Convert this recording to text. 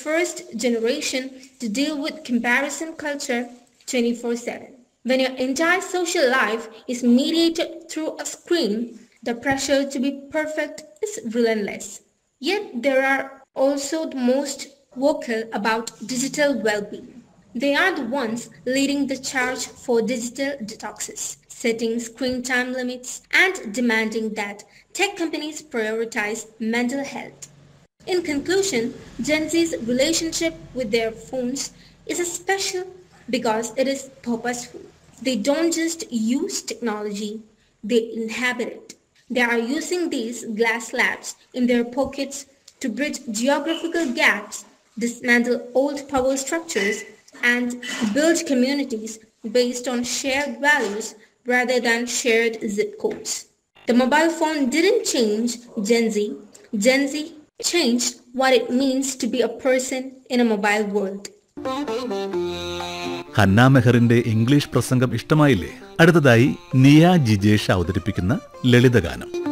first generation to deal with comparison culture 24/7. When your entire social life is mediated through a screen, the pressure to be perfect is relentless. Yet there are also the most vocal about digital well-being. They are the ones leading the charge for digital detoxes, setting screen time limits, and demanding that tech companies prioritize mental health. In conclusion, Gen Z's relationship with their phones is special because it is purposeful. They don't just use technology, they inhabit it. They are using these glass slabs in their pockets to bridge geographical gaps, dismantle old power structures, and build communities based on shared values rather than shared zip codes. The mobile phone didn't change Gen Z. Gen Z changed what it means to be a person in a mobile world. Hannah മെഹറിന്റെ English പ്രസംഗം ഇഷ്ടമായില്ലേ? അടുത്തതായി നിയ ജിജേഷ് അവതരിപ്പിക്കുന്ന ലളിതഗാനം.